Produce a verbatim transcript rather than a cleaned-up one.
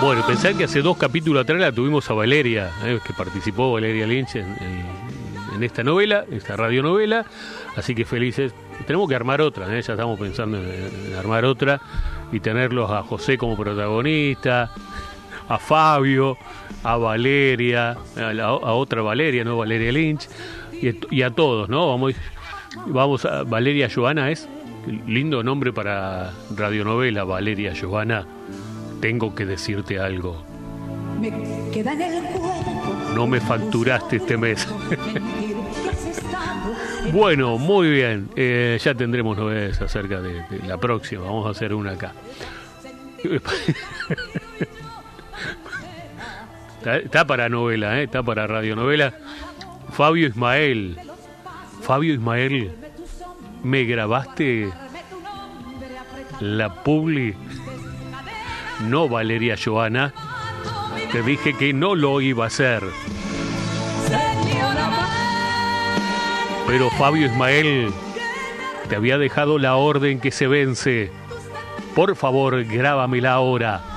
Bueno, pensar que hace dos capítulos atrás la tuvimos a Valeria, eh, que participó Valeria Lynch en, en, en esta novela, esta radionovela, así que felices. Tenemos que armar otra, ¿eh? Ya estamos pensando en, en armar otra y tenerlos a José como protagonista, a Fabio, a Valeria, a, la, a otra Valeria, no Valeria Lynch, y, y a todos, ¿no? Vamos, vamos a Valeria Joana, es lindo nombre para radionovela, Valeria Joana. Tengo que decirte algo. Me queda en el cuerpo. No me facturaste este mes. Bueno, muy bien. Eh, ya tendremos novedades acerca de, de la próxima. Vamos a hacer una acá. Está, está para novela, ¿eh? Está para radionovela. Fabio Ismael. Fabio Ismael, ¿me grabaste la publi? No, Valeria Joana. Te dije que no lo iba a hacer. Pero Fabio Ismael, te había dejado la orden que se vence. Por favor, grábamela ahora.